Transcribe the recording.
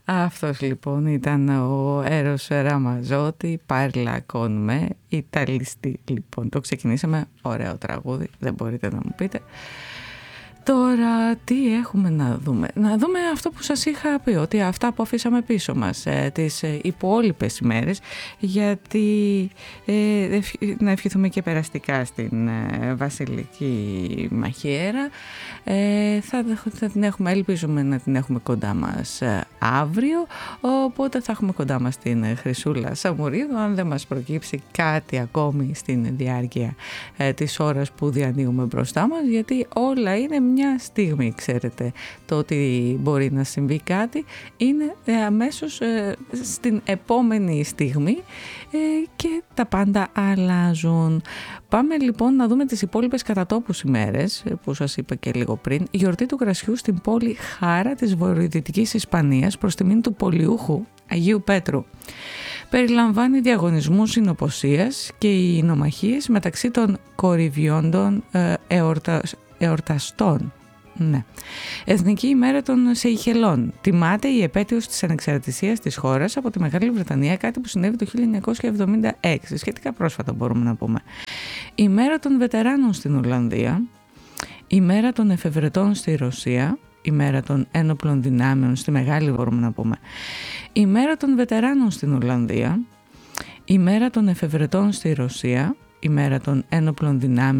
Αυτός λοιπόν ήταν ο Έρος Ραμαζότη, Parla con me, Ιταλιστή. Λοιπόν, το ξεκινήσαμε, ωραίο τραγούδι, δεν μπορείτε να μου πείτε. Τώρα τι έχουμε να δούμε? Να δούμε αυτό που σας είχα πει, ότι αυτά που αφήσαμε πίσω μας, τις υπόλοιπες ημέρες, γιατί να ευχηθούμε και περαστικά στην Βασιλική Μαχαίρα. Θα την έχουμε, ελπίζουμε να την έχουμε κοντά μας αύριο, οπότε θα έχουμε κοντά μας την Χρυσούλα Σαμουρίδου, αν δεν μας προκύψει κάτι ακόμη στην διάρκεια της ώρας που διανοίγουμε μπροστά μας, γιατί όλα είναι μια στιγμή, ξέρετε. Το ότι μπορεί να συμβεί κάτι είναι αμέσως στην επόμενη στιγμή και τα πάντα αλλάζουν. Πάμε λοιπόν να δούμε τις υπόλοιπες κατατόπους ημέρες που σας είπα και λίγο πριν. Η γιορτή του κρασιού στην πόλη Χάρα της βορειοδυτικής Ισπανίας προς τιμήν του πολιούχου Αγίου Πέτρου. Περιλαμβάνει διαγωνισμούς συνοποσίας και οι νομαχίες μεταξύ των κορυβιόντων εορταστών. Ναι. Εθνική ημέρα των Σεϊχελών. Τιμάται η επέτειος της ανεξαρτησίας της χώρας από τη Μεγάλη Βρετανία, κάτι που συνέβη το 1976, σχετικά πρόσφατα μπορούμε να πούμε. Η μέρα των βετεράνων στην Ολλανδία. Η μέρα των εφευρετών στη Ρωσία. Η μέρα των ένοπλων δυνάμεων στη Μεγάλη μπορούμε να πούμε. Η μέρα των βετεράνων στην Ολλανδία. Η μέρα των εφευρετών στη Ρωσία. Η μέρα των ένοπλων δυνάμεων